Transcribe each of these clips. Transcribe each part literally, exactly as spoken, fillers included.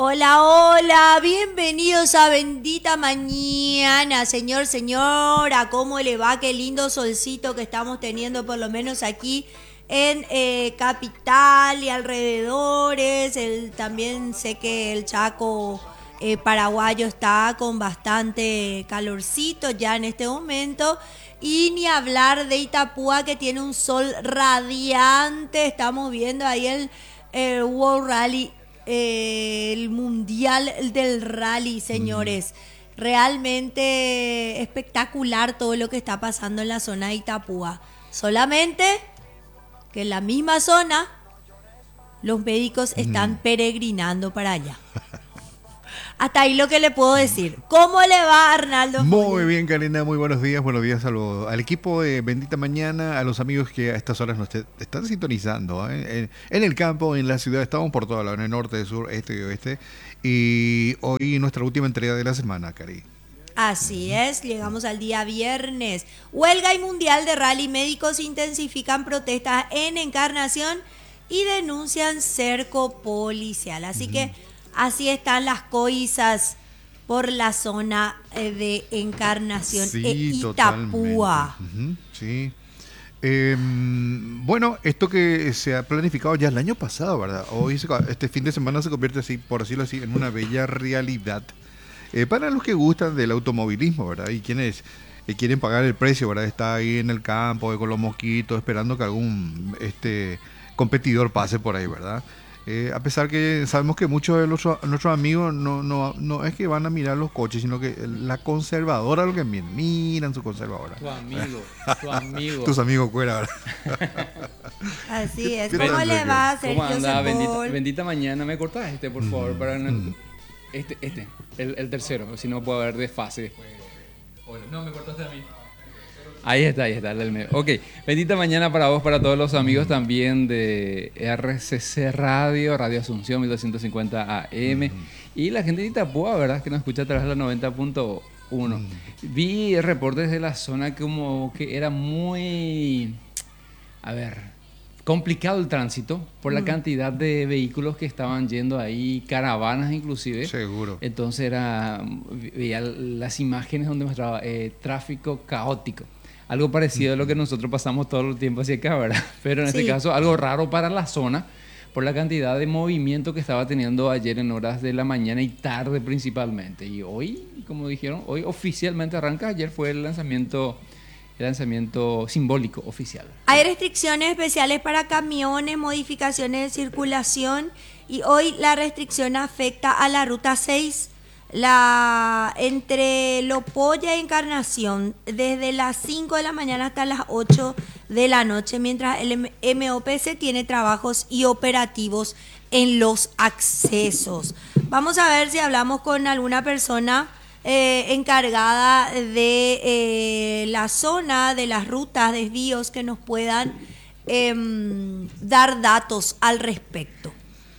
Hola, hola, bienvenidos a Bendita Mañana, señor, señora, ¿cómo le va? Qué lindo solcito que estamos teniendo, por lo menos aquí en eh, Capital y alrededores. El, también sé que el Chaco eh, paraguayo está con bastante calorcito ya en este momento. Y ni hablar de Itapúa, que tiene un sol radiante. Estamos viendo ahí el, el World Rally, eh, el Mundial del Rally, señores. Mm. Realmente espectacular todo lo que está pasando en la zona de Itapúa. Solamente que en la misma zona los médicos están mm. peregrinando para allá. Hasta ahí lo que le puedo decir. ¿Cómo le va, Arnaldo? Muy bien, Karina, muy buenos días. Buenos días a lo, al equipo de Bendita Mañana, a los amigos que a estas horas nos te, están sintonizando, ¿eh? en, en el campo, en la ciudad. Estamos por todo lado, en el norte, sur, este y oeste. Y hoy nuestra última entrega de la semana, Cari. Así es, llegamos al día viernes. Huelga y Mundial de Rally. Médicos intensifican protestas en Encarnación y denuncian cerco policial. Así uh-huh. que así están las cosas por la zona de Encarnación sí, e Itapúa. Uh-huh, sí. Eh, bueno, esto que se ha planificado ya el año pasado, ¿verdad? Hoy, se, este fin de semana se convierte así, por decirlo así, en una bella realidad. Eh, para los que gustan del automovilismo, ¿verdad? Y quienes eh, quieren pagar el precio, ¿verdad? Está ahí en el campo, con los mosquitos, esperando que algún este competidor pase por ahí, ¿verdad? Eh, a pesar que sabemos que muchos de los, nuestros amigos no, no, no es que van a mirar los coches, sino que la conservadora lo que miran, miran su conservadora. Tu amigo, tu amigo. Tus amigos fuera, ¿verdad? Así es. ¿Cómo le va a hacer? ¿Cómo anda? Bendita, bendita mañana. ¿Me cortas este, por favor? Mm. Para no, este, este, el, el tercero, si no puedo haber desfase después. No, me cortaste a mí. Ahí está, ahí está, el del medio. Ok, bendita mañana para vos, para todos los amigos mm. también de R C C Radio, Radio Asunción mil doscientos cincuenta A M mm. y la gente de Itapúa, ¿verdad? Que nos escucha a través de la noventa punto uno. Mm. Vi reportes de la zona como que era muy, a ver, complicado el tránsito por la mm. cantidad de vehículos que estaban yendo ahí, caravanas inclusive. Seguro. Entonces era, veía las imágenes donde mostraba eh, tráfico caótico. Algo parecido a lo que nosotros pasamos todo el tiempo hacia acá, ¿verdad? Pero en sí. este caso, algo raro para la zona, por la cantidad de movimiento que estaba teniendo ayer en horas de la mañana y tarde principalmente. Y hoy, como dijeron, hoy oficialmente arranca. Ayer fue el lanzamiento, el lanzamiento simbólico oficial. Hay restricciones especiales para camiones, modificaciones de circulación. Y hoy la restricción afecta a la ruta seis. La entre Lopoya y Encarnación desde las cinco de la mañana hasta las ocho de la noche, mientras el M O P C tiene trabajos y operativos en los accesos. Vamos a ver si hablamos con alguna persona eh, encargada de eh, la zona, de las rutas, desvíos, que nos puedan eh, dar datos al respecto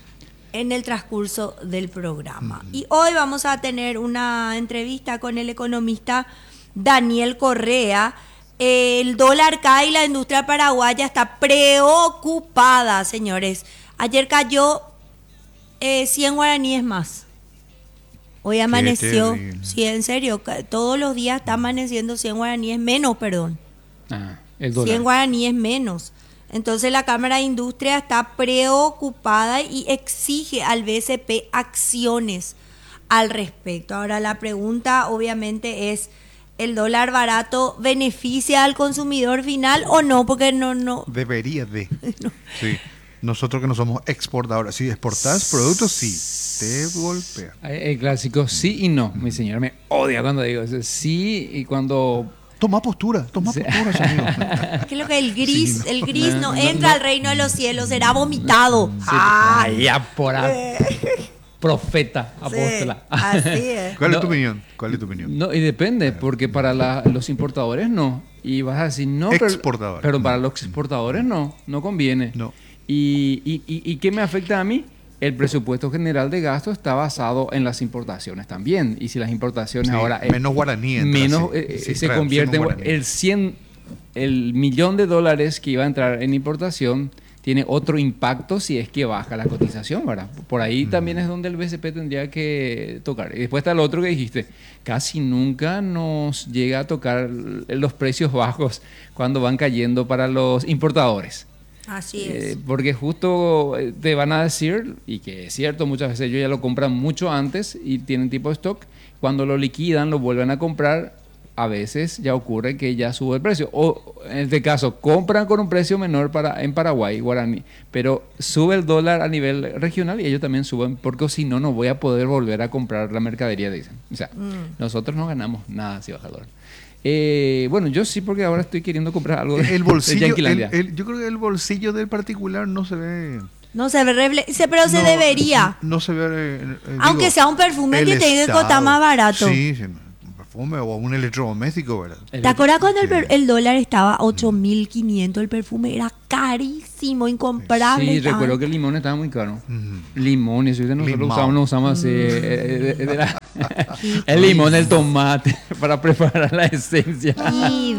en el transcurso del programa. Y hoy vamos a tener una entrevista con el economista Daniel Correa. El dólar cae y la industria paraguaya está preocupada, señores. Ayer cayó eh, cien guaraníes más. Hoy amaneció, sí, en serio, todos los días está amaneciendo cien guaraníes menos, perdón. Ah, el dólar. cien guaraníes menos. Entonces la Cámara de Industria está preocupada y exige al B C P acciones al respecto. Ahora la pregunta obviamente es, ¿el dólar barato beneficia al consumidor final o no? Porque no, no. Debería de. No. Sí. Nosotros que no somos exportadores, si exportás productos, sí, te golpea. El clásico sí y no, mi señor. Me odia cuando digo eso. Sí y cuando... Toma postura, toma sí. postura, amigo. ¿Qué es lo que el gris, sí, no. el gris no, no entra no, al reino de los cielos, será vomitado? Sí, ah, ya por ahí. Profeta, apóstola. Sí, así es. ¿Cuál no, es tu opinión? ¿Cuál es tu opinión? No, y depende, porque para la, los importadores no. Y vas a decir no, exportadores. Pero, pero para los exportadores no, no conviene. No. Y, y, y, ¿Y qué me afecta a mí? El presupuesto general de gasto está basado en las importaciones también. Y si las importaciones sí, ahora... Menos guaraní. Menos eh, sí, se convierte en el cien, el millón de dólares que iba a entrar en importación tiene otro impacto si es que baja la cotización, ¿verdad? Por ahí mm. también es donde el B C P tendría que tocar. Y después está el otro que dijiste, casi nunca nos llega a tocar los precios bajos cuando van cayendo para los importadores. Así es. Eh, porque justo te van a decir, y que es cierto, muchas veces ellos ya lo compran mucho antes y tienen tipo de stock, cuando lo liquidan, lo vuelven a comprar, a veces ya ocurre que ya sube el precio. O en este caso, compran con un precio menor para, en Paraguay, guaraní, pero sube el dólar a nivel regional y ellos también suben, porque si no, no voy a poder volver a comprar la mercadería, dicen. O sea, mm. nosotros no ganamos nada si baja el dólar. Eh, bueno, yo sí, porque ahora estoy queriendo comprar algo de, el bolsillo, de el, el, yo creo que el bolsillo del particular no se ve... No se ve, refle- pero se no, debería. No, no se ve... Eh, eh, Aunque digo, sea un perfume que tenga que estado, costar más barato. Sí, sí, un perfume o un electrodoméstico, ¿verdad? ¿Te acuerdas cuando el, el dólar estaba a ocho mil quinientos? El perfume era carísimo, incomparable. Sí, recuerdo que el limón estaba muy caro. Mm. Limón, y eso nosotros limón. usamos, no usamos así. Mm. Eh, de, de la, el limón, el tomate, para preparar la esencia. ¡Qué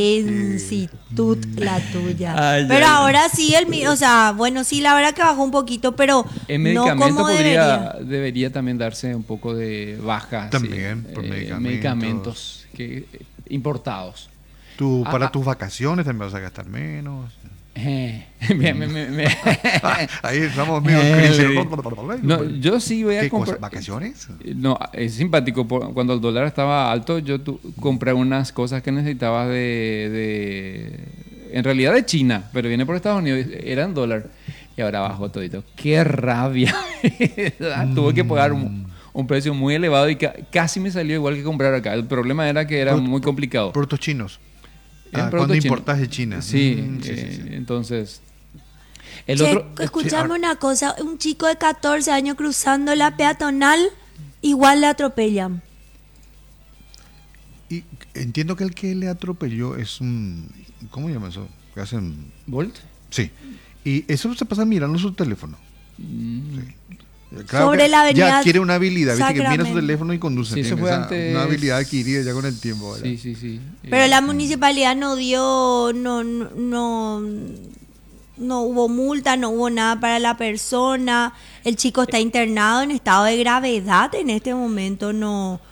densitud la tuya! Ay, pero ay, ahora sí, el o sea, bueno, sí, la verdad que bajó un poquito, pero el no medicamento como podría, debería. Debería también darse un poco de baja. También, sí, por eh, medicamentos. medicamentos que, importados. Tú, para ah, tus vacaciones también vas a gastar menos. Eh, me, me, me, me. Ahí estamos medio eh, no, yo sí voy a ¿Qué comprar. cosa? ¿Vacaciones? No, es simpático. Cuando el dólar estaba alto, yo tu, compré unas cosas que necesitaba de, de. En realidad de China, pero viene por Estados Unidos. Eran dólar. Y ahora bajó todito. ¡Qué rabia! Tuve que pagar un, un precio muy elevado y ca, casi me salió igual que comprar acá. El problema era que era Pro, muy complicado. Productos chinos. Ah, Ah, cuando chino. importas de China. Sí, mm, sí, eh, sí, sí. entonces... El Che, otro... escuchame una cosa, un chico de catorce años cruzando la peatonal, igual le atropellan. Y entiendo que el que le atropelló es un... ¿Cómo se llama eso? ¿Qué hacen? ¿Volt? Sí. Y eso se pasa mirando su teléfono. Mm. Sí. Claro, Sobre la avenida ya adquiere una habilidad, viste, que mira su Sacramento. teléfono y conduce. Sí, eso Tiene fue esa- antes- una habilidad adquirida ya con el tiempo, ¿verdad? Sí, sí, sí. Pero Eh, la municipalidad no dio, no, no, no, no hubo multa, no hubo nada para la persona. El chico está internado en estado de gravedad en este momento, no,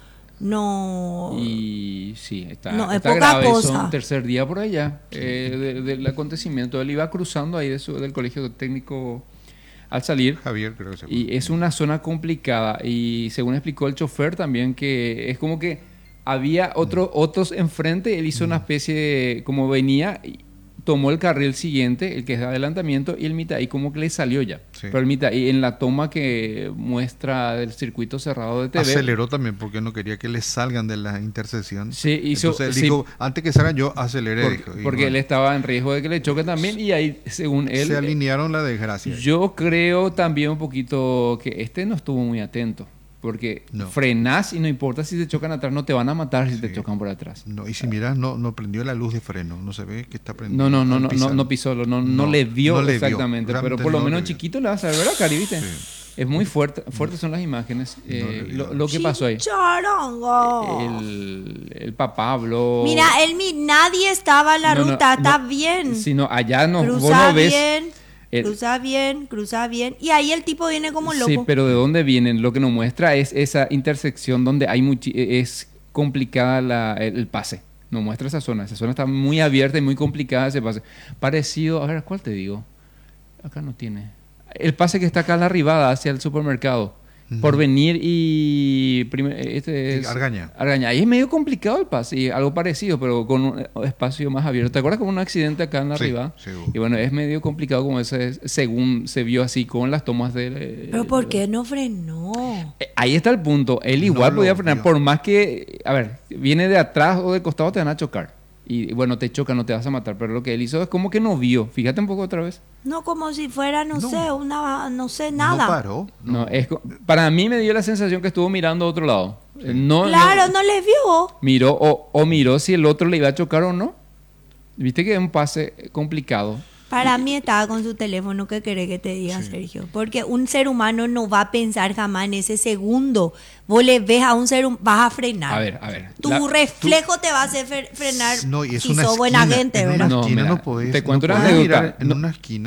no. Y sí, está, No, es está poca grave. cosa. Son tercer día por allá eh, de- del acontecimiento. Él iba cruzando ahí de su- del colegio técnico al salir. Javier, creo que se Y es una zona complicada. Y según explicó el chofer también, que es como que había otro, otros enfrente. Él hizo una especie de, como venía, y tomó el carril siguiente, el que es de adelantamiento, y el mitad, y como que le salió ya. Sí. Pero el mitad, y en la toma que muestra del circuito cerrado de T V. aceleró también porque no quería que le salgan de la intersección. Sí, hizo- Entonces él sí. dijo, antes que salgan yo aceleré. Por- dijo. Y porque bueno, él estaba en riesgo de que le choque también, y ahí, según él, se alinearon la desgracia. yo creo también un poquito que este no estuvo muy atento, porque No. frenás y no importa si te chocan atrás, no te van a matar si Sí. te chocan por atrás. No, y si miras, no, no prendió la luz de freno, no se ve que está prendido. No, no, no, al no, pisar. no, no pisó, no, no, No, le vio no le vio. exactamente, pero Realmente por lo no menos le vio. chiquito le vas a ver a Cari, ¿viste? Sí. Es muy fuerte, fuertes son las imágenes. Eh, le vio. lo, lo que pasó ahí. Charango. El, el papá habló. Mira, él, mi- nadie estaba en la No, no, ruta, está no, bien. Sino allá no, vos Cruza no ves. bien, el- cruza bien, cruza bien. Y ahí el tipo viene como loco. Sí, pero ¿de dónde vienen? Lo que nos muestra es esa intersección donde hay muchi- es complicada la, el, el pase. Nos muestra esa zona. Esa zona está muy abierta y muy complicada ese pase. Parecido, a ver, ¿cuál te digo? Acá no tiene. El pase que está acá a la arribada hacia el supermercado. Ujú. Por venir y... primer- este es, Argaña. Argaña. Ahí es medio complicado el pase. Y algo parecido, pero con un espacio más abierto. ¿Te acuerdas como un accidente acá en la Sí, arribada? sí, hubo. Y bueno, es medio complicado como ese, según se vio así con las tomas de... Pero ¿por qué no frenó? Eh, Ahí está el punto. Él igual No podía lo frenar, vio. por más que, a ver, viene de atrás o de costado, te van a chocar. Y bueno, te choca, no te vas a matar. Pero lo que él hizo es como que no vio. Fíjate un poco otra vez. No como si fuera, no, No. sé, una, no sé, nada. No paró. No, es, co- para mí me dio la sensación que estuvo mirando a otro lado. Eh, No, Claro, no- no le vio. miró o, o miró si el otro le iba a chocar o no. Viste que es un pase complicado. Para mí estaba con su teléfono, ¿qué querés que te diga, Sí. Sergio? Porque un ser humano no va a pensar jamás en ese segundo. Vos le ves a un ser humano, vas a frenar. A ver, a ver. Tu La- reflejo te va a hacer fre- frenar No, y es si una sos buena esquina, gente, en ¿verdad? una No, esquina mira, no podés, te cuento no una podés anécdota. mirar en No. una esquina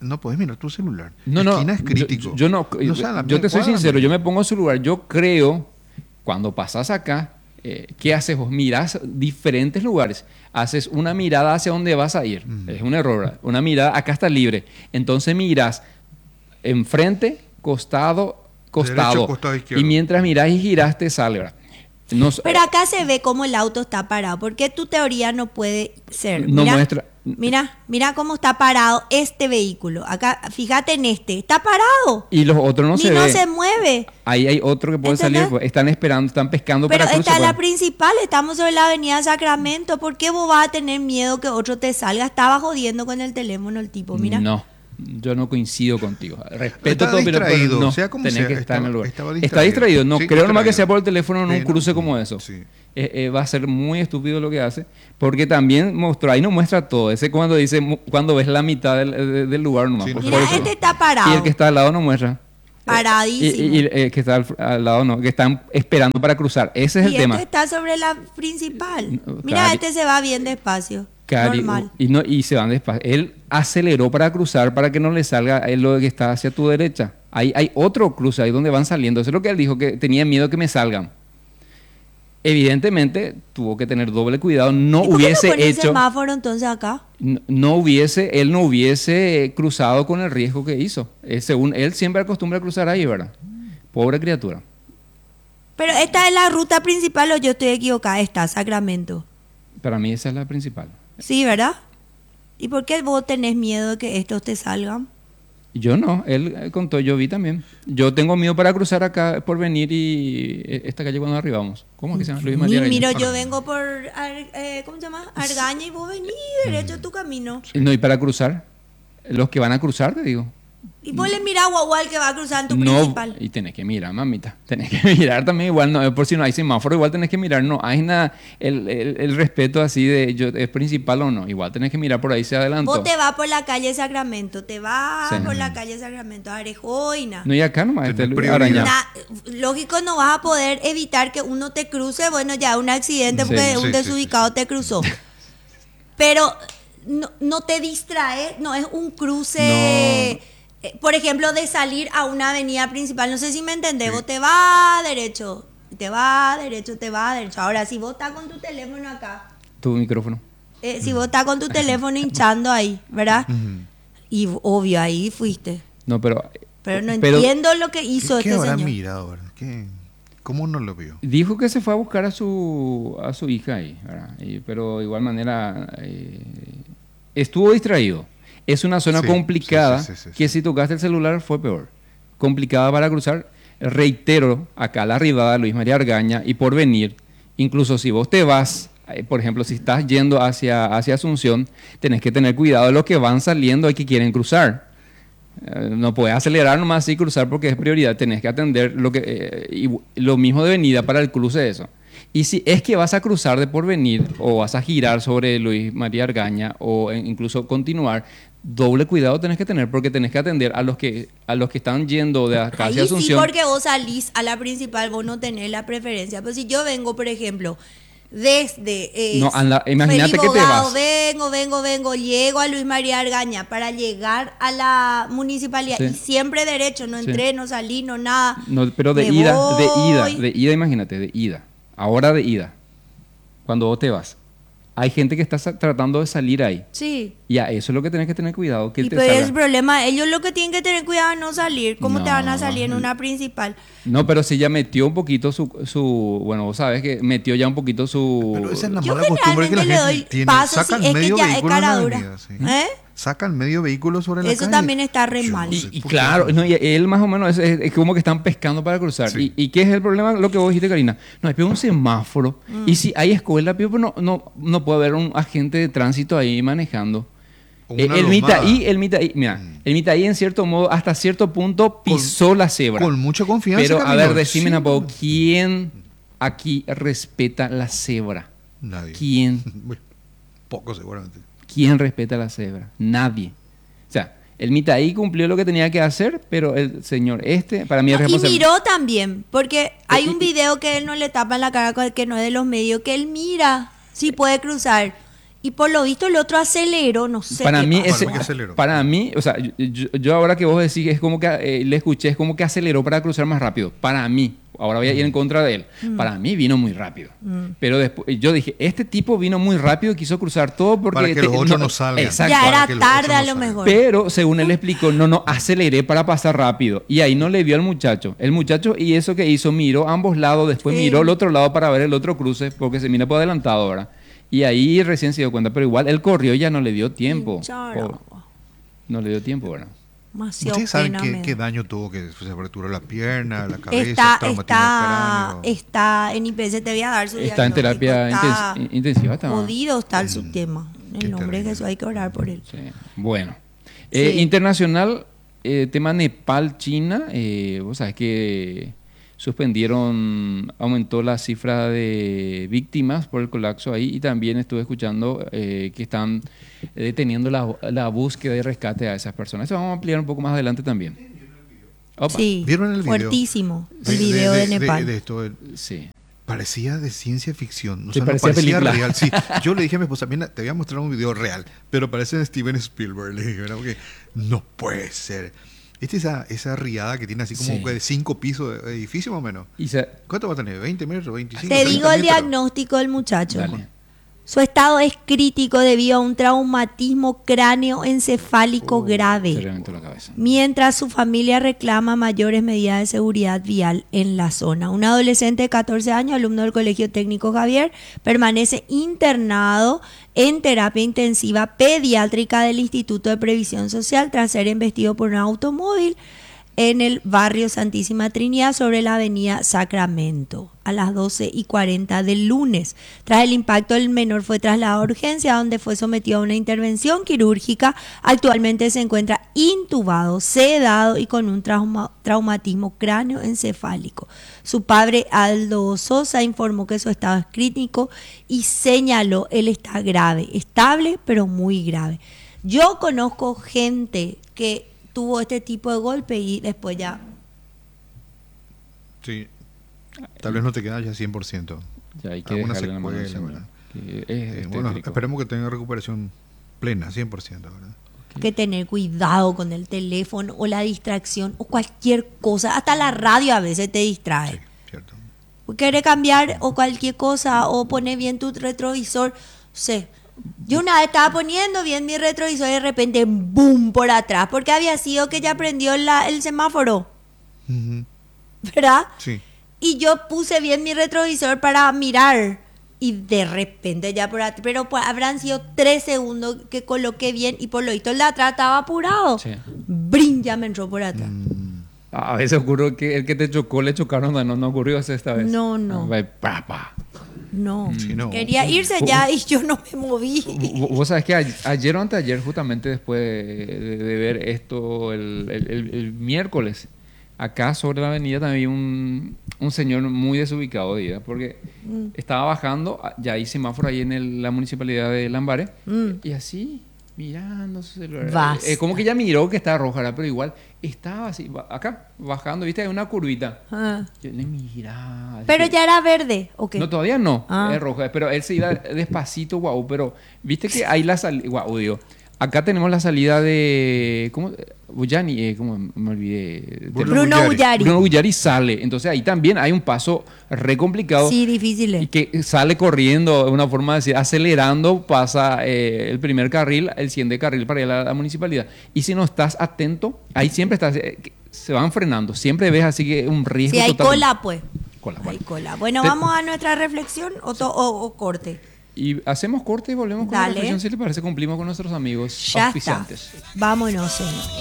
no puedes mirar tu celular. No, la no, esquina es yo- crítico. Yo, yo no, No sea la yo te soy cuadra, sincero, hombre. yo me pongo en su lugar. Yo creo, cuando pasas acá, eh, ¿qué haces vos? Mirás diferentes lugares. Haces una mirada hacia dónde vas a ir. Mm. Es un error. ¿Verdad? Una mirada, acá está libre. Entonces miras enfrente, costado, costado. Derecho, costado, izquierdo. Y mientras mirás y girás, te sale. ¿verdad? No, Pero acá se ve cómo el auto está parado. ¿Por qué tu teoría no puede ser? No Mira, muestra- Mira, mira cómo está parado este vehículo. Acá, fíjate en este. Está parado. y los otros no Ni se no ven. se mueve. Ahí hay otro que puede ¿Entendés? salir. pues, Están esperando, están pescando Pero para esta cruzar. es la principal. Estamos sobre la avenida Sacramento. ¿Por qué vos vas a tener miedo que otro te salga? Estaba jodiendo con el teléfono el tipo. Mira. No, yo no coincido contigo. Respeto Está todo, pero- pero distraído, no, sea como tenés sea, que estar en el estaba- lugar. estaba Está distraído. distraído, no Sí, creo nomás que distraído. sea por el teléfono en un Sí, no, cruce como eso. sí. Eh, eh, va a ser muy estúpido lo que hace, porque también mostró, ahí no muestra todo. Ese cuando dice, mu- cuando ves la mitad del, de- del lugar nomás. Sí, por- no. por Mira, eso. este está parado. Y el que está al lado no muestra. Paradísimo. Y, y- y el que está al, al lado no, que están esperando para cruzar. Ese es el y tema. este está sobre la principal. No, Mira, Cari- este se va bien despacio. Cari- Normal. y, no, y se van despacio. Él aceleró para cruzar para que no le salga él lo que está hacia tu derecha. Hay, hay otro cruce ahí donde van saliendo. Eso es lo que él dijo, que tenía miedo que me salgan. Evidentemente tuvo que tener doble cuidado. No ¿Y por qué hubiese no pone hecho, semáforo entonces acá? no, no hubiese, él no hubiese cruzado con el riesgo que hizo. Eh, según él siempre acostumbra a cruzar ahí, ¿verdad? Pobre criatura. Pero esta es la ruta principal o yo estoy equivocada. Está Sacramento. Para mí esa es la principal. Sí, ¿verdad? ¿Y por qué vos tenés miedo de que estos te salgan? Yo no, él eh, contó, yo vi también. Yo tengo miedo para cruzar acá por venir y eh, esta calle cuando arribamos. ¿Cómo es que se llama? Luis Ni María Reina. miro, yo vengo por, Ar- eh, ¿cómo se llama? Argaña y vos venís derecho a tu camino. No, y para cruzar, los que van a cruzar, te digo. Y vos le mirás a Guaguá al que va a cruzar en tu No, principal. y tenés que mirar, mamita. Tenés que mirar también, igual, no, por si no hay semáforo, igual tenés que mirar. No hay nada, el, el, el respeto así de yo, es principal o no. Igual tenés que mirar por ahí, se adelantó. Vos te vas por la calle Sacramento, te vas Sí. por la calle Sacramento, Arejoina. No, y acá nomás, Tenés este Luis prioridad. Araña. Na- lógico, no vas a poder evitar que uno te cruce. Bueno, ya un accidente Sí. porque Sí, un sí, desubicado te cruzó. Pero no, no te distrae, no es un cruce. eh, Por ejemplo, de salir a una avenida principal. No sé si me entendés. Sí. Vos te vas derecho, te vas derecho, te vas derecho. Ahora, si vos estás con tu teléfono acá, Tu micrófono. eh, si vos estás con tu teléfono hinchando ahí, ¿verdad? Ujú. Y obvio, ahí fuiste. No, pero. Pero no pero entiendo lo que hizo ¿Qué, qué este habrá señor. mirado, verdad? ¿Qué- ¿Cómo no lo vio? Dijo que se fue a buscar a su, a su hija ahí, ¿verdad? Y- pero de igual manera eh, estuvo distraído. Es una zona Sí, complicada sí, sí, sí, sí, que sí. si tocaste el celular fue peor. Complicada para cruzar. Reitero, acá la arribada Luis María Argaña y por venir, incluso si vos te vas, eh, por ejemplo, si estás yendo hacia, hacia Asunción, tenés que tener cuidado de los que van saliendo y que quieren cruzar. Eh, no puedes acelerar nomás y cruzar porque es prioridad. Tenés que atender lo que eh, y lo mismo de venida para el cruce de eso. Y si es que vas a cruzar de porvenir o vas a girar sobre Luis María Argaña o eh, incluso continuar, doble cuidado tenés que tener porque tenés que atender a los que a los que están yendo de acá Ahí hacia sí, Asunción. porque vos salís a la principal, vos no tenés la preferencia. Pero si yo vengo, por ejemplo, desde... eh, No, anda, imagínate Felipe que te Bogado, vas. vengo, vengo, vengo, llego a Luis María Argaña para llegar a la municipalidad. Sí. Y siempre derecho, no Sí. entré, no salí, no nada. No, pero de Me ida, de ida, voy. de ida, imagínate, de ida. Ahora de ida. Cuando vos te vas. Hay gente que está sa- tratando de salir ahí. Sí. Y a eso es lo que tenés que tener cuidado. Que Y te pues salga. es el problema, ellos lo que tienen que tener cuidado es no salir. ¿Cómo te No. van a salir en una principal? No, pero si ya metió un poquito su, su... Bueno, vos sabes que metió ya un poquito su... Pero esa es la Yo mala costumbre que la generalmente le gente doy tiene. paso Sacan si es que medio ya es vehículo en la caradura. avenida, sí. ¿Eh? Sacan medio vehículo sobre la Eso calle. también está re Yo mal. no Y, sé y por qué. claro, no, y él más o menos es, es- es como que están pescando para cruzar. Sí. ¿Y, y qué es el problema? Lo que vos dijiste, Karina. No, hay un semáforo. Mm. Y si hay escuela, pero no, no, no puede haber un agente de tránsito ahí manejando. O Eh, una el lomada. Mitaí, el Mitaí, mira, el Mitaí en cierto modo, hasta cierto punto pisó la cebra. Con mucha confianza. Pero a caminó. ver, decime, Sí. Napo, ¿quién aquí respeta la cebra? Nadie. ¿Quién? Muy poco seguramente. ¿Quién respeta la cebra? Nadie. O sea, el Mitaí cumplió lo que tenía que hacer, pero el señor este, para mí es Y responsable. miró también, porque hay Y- un video que él no le tapa la cara, con- que no es de los medios, que él mira si puede cruzar. Y por lo visto el otro aceleró, no sé. Para qué mí, pasó. ese, Para mí que aceleró. para mí, o sea, yo, yo- yo ahora que vos decís, es como que eh, le escuché, es como que aceleró para cruzar más rápido. Para mí, ahora voy a ir en contra de él. Para mí vino muy rápido. Pero después, yo dije, este tipo vino muy rápido, quiso cruzar todo porque... Para que te- los otros no salgan. Exacto. Ya para era que los tarde otros a no lo salgan. mejor. Pero según él explicó, no, no, aceleré para pasar rápido. Y ahí no le vio al muchacho. El muchacho, y eso que hizo, miró a ambos lados, después Sí. miró al otro lado para ver el otro cruce, porque se mira por adelantado ahora. Y ahí recién se dio cuenta, pero igual él corrió y ya no le dio tiempo. Charo. Oh, no le dio tiempo, ¿verdad? Demasiado ¿Ustedes saben pena qué, me qué da. daño tuvo? Que se fracturó la pierna, la cabeza, Está, traumatismo está, cráneo. está en I P S, te voy a dar su Está en diagnóstico. terapia Está intens- intensiva. Está. jodido está el subtema. En qué el nombre de terrible. Jesús hay que orar por él. Sí. Bueno. Eh, Sí. Internacional, eh, tema Nepal-China. Eh, vos sabés que suspendieron, aumentó la cifra de víctimas por el colapso ahí y también estuve escuchando eh, que están deteniendo la, la búsqueda y rescate a esas personas. Eso vamos a ampliar un poco más adelante también. Opa. Sí, ¿Vieron el video? fuertísimo el video de, Nepal. De, esto, de- Sí. parecía de ciencia ficción. O Sí, sea, no parecía parecía película. real. Sí, yo le dije a mi esposa, mira, te voy a mostrar un video real, pero parece de Steven Spielberg. Le dije, ¿verdad? Porque no puede ser. Esta es esa, esa riada que tiene así como Sí. que de cinco pisos de edificio más o menos. Y se- ¿Cuánto va a tener? ¿veinte metros? ¿veinticinco? Te treinta digo el metros? diagnóstico del muchacho. Dale. Su estado es crítico debido a un traumatismo cráneoencefálico Se grave, reventó la cabeza. mientras su familia reclama mayores medidas de seguridad vial en la zona. Un adolescente de catorce años, alumno del Colegio Técnico Javier, permanece internado en terapia intensiva pediátrica del Instituto de Previsión Social tras ser embestido por un automóvil en el barrio Santísima Trinidad sobre la avenida Sacramento a las doce y cuarenta del lunes. Tras el impacto, el menor fue trasladado a urgencia donde fue sometido a una intervención quirúrgica. Actualmente se encuentra intubado, sedado y con un trauma- traumatismo cráneoencefálico. Su padre, Aldo Sosa, informó que su estado es crítico y señaló él está grave, estable pero muy grave. Yo conozco gente que tuvo este tipo de golpe y después ya Sí. Tal vez no te quedas ya cien por ciento. Ya hay que Alguna dejarle la mano al secuela, Señor, ¿verdad? que es Eh, este bueno, tétrico. esperemos que tenga recuperación plena, cien por ciento, ¿verdad? que tener cuidado con el teléfono o la distracción o cualquier cosa. Hasta la radio a veces te distrae. Sí, cierto. Quieres cambiar o cualquier cosa o poner bien tu retrovisor. Sé. Yo una vez estaba poniendo bien mi retrovisor y de repente ¡boom! Por atrás. Porque había sido que ya prendió la- el semáforo. Ujú. ¿Verdad? Sí. Y yo puse bien mi retrovisor para mirar. Y de repente ya por atrás. Pero pues, habrán sido tres segundos que coloqué bien. Y por lo visto el de atrás estaba apurado. Sí. ¡Brin! Ya me entró por atrás. A veces ocurrió que el que te chocó le chocaron, no, no ocurrió eso esta vez. No, no. Ah, va, pa, pa. No. Sí, no. Quería irse ya y yo no me moví. V- Vos sabés que a- ayer o anteayer, justamente después de, de- de ver esto, el, el- el- el miércoles, acá sobre la avenida también un, un señor muy desubicado, diga, porque Mm. estaba bajando, ah, ya hay semáforo ahí en el- la municipalidad de Lambaré, Mm. y así, mirando su celular. Basta. Eh, como que ya miró que estaba roja, ¿verdad? Pero igual estaba así, ba- acá, bajando, viste, hay una curvita. Ah. Yo le miraba. Pero así. ya era verde, ¿o qué? No, todavía no, Ah. es roja, pero él se iba despacito, guau, pero viste que hay la salida, guau, digo, acá tenemos la salida de, ¿cómo? Buyani, eh, ¿cómo me olvidé? Bruno Bruno Bullari. Bullari. Bruno Bullari sale, entonces ahí también hay un paso re complicado. Sí, difícil. Y que sale corriendo, una forma de decir, acelerando, pasa eh, el primer carril, el siguiente carril para ir a la, la municipalidad. Y si no estás atento, ahí siempre estás, eh, que se van frenando, siempre ves así que un riesgo Si hay total. cola, pues. Cola, Hay bueno. cola. Bueno, Te- vamos a nuestra reflexión o, to- o- o corte. Y hacemos corte y volvemos con Dale. la reflexión, si le parece, cumplimos con nuestros amigos Ya está. auspiciantes. Vámonos, señores.